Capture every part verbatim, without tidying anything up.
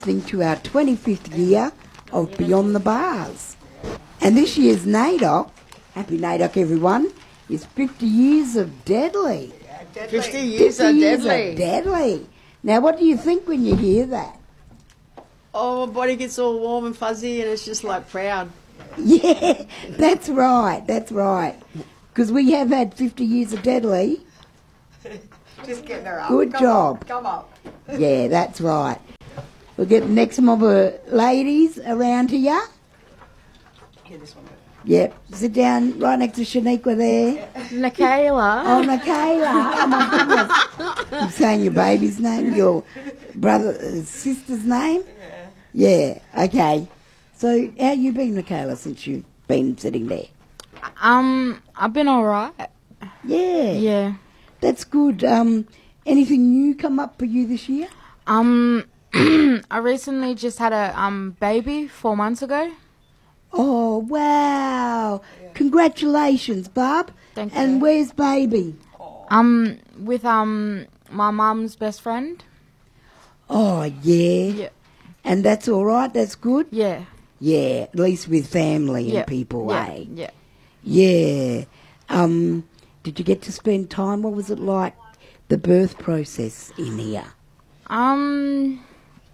listening to our twenty-fifth year of Beyond the Bars. And this year's NAIDOC, happy NAIDOC everyone, is fifty years of Deadly. fifty years fifty of years Deadly. of Deadly. Now what do you think when you hear that? Oh, my body gets all warm and fuzzy and it's just like proud. Yeah, that's right, that's right. Because we have had fifty years of Deadly. Just getting her up. Good Come job. On, come up. Yeah, that's right. We'll get the next mob of ladies around here. Here, this one. Yep, sit down right next to Shaniqua there. Michaela. Oh, Michaela. Oh, my goodness. You're saying your baby's name, your brother, uh, sister's name? Yeah. Yeah, okay. So, how you been, Michaela, since you've been sitting there? Um, I've been alright. Yeah. Yeah. That's good. Um, anything new come up for you this year? Um, I recently just had a um baby four months ago. Oh, wow. Congratulations, Bob. Thank And you. where's baby? Um, with um my mum's best friend. Oh, yeah. Yeah. And that's all right? That's good? Yeah. Yeah, at least with family Yeah. and people, Yeah. eh? Yeah. Yeah. Um, did you get to spend time? What was it like, the birth process in here? Um,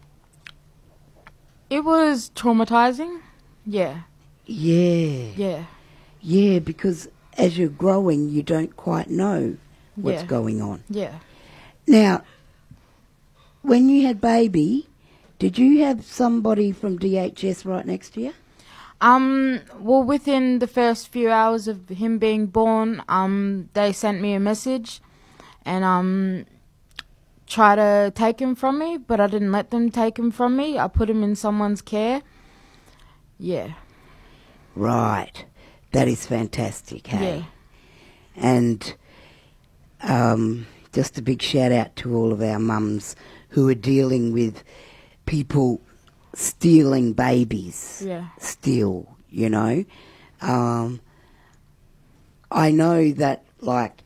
it was traumatizing. Yeah. Yeah. Yeah. Yeah, because as you're growing, you don't quite know what's Yeah. going on. Yeah. Now, when you had baby, did you have somebody from D H S right next to you? Um, well, within the first few hours of him being born, um, they sent me a message and, um, try to take him from me, but I didn't let them take him from me. I put him in someone's care. Yeah. Right. That is fantastic, hey? Yeah. And um, just a big shout out to all of our mums who are dealing with people stealing babies. Yeah. Still, you know. Um, I know that, like,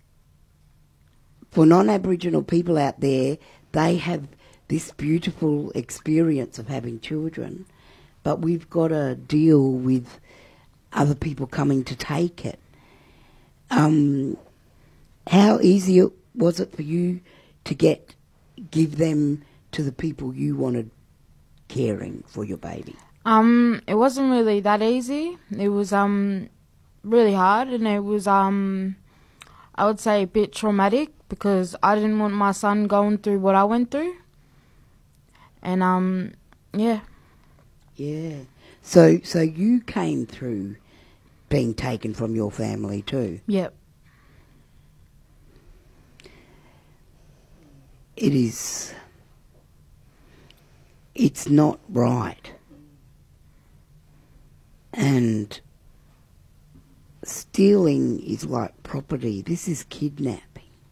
for non-Aboriginal people out there, they have this beautiful experience of having children, but we've got to deal with other people coming to take it. Um, how easy was it for you to get give them to the people you wanted caring for your baby? Um, it wasn't really that easy. It was, um, really hard, and it was, um, I would say a bit traumatic because I didn't want my son going through what I went through. And, um, yeah. Yeah. So, so you came through being taken from your family too. Yep. It is. It's not right. And stealing is like property. This is kidnapping.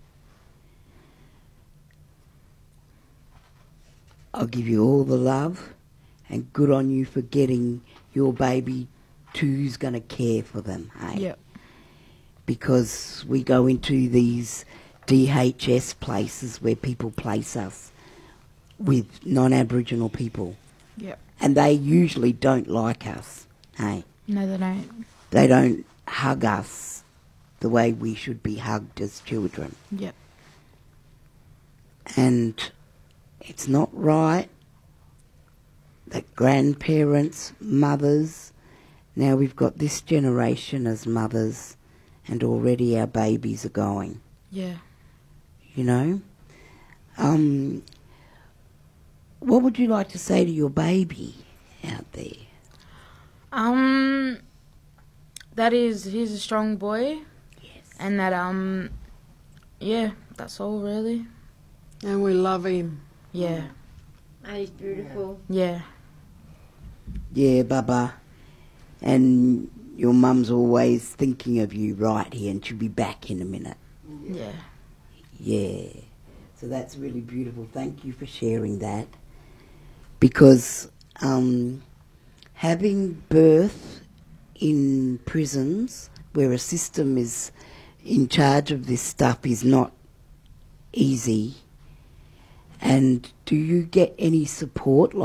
I'll give you all the love and good on you for getting your baby to who's going to care for them, hey? Yep. Because we go into these D H S places where people place us with non-Aboriginal people. Yep. And they usually don't like us, hey? No, they don't. They don't hug us the way we should be hugged as children. Yep. And it's not right that grandparents, mothers, now we've got this generation as mothers and already our babies are going, Yeah. you know. Um, what would you like to say to your baby out there? Um, that is, he's a strong boy. Yes. And that, um, yeah, that's all really. And we love him. Yeah. And he's beautiful. Yeah. Yeah, Baba. And your mum's always thinking of you right here and she'll be back in a minute. Yeah. Yeah. So that's really beautiful. Thank you for sharing that. Because um, having birth in prisons where a system is in charge of this stuff is not easy. And do you get any support?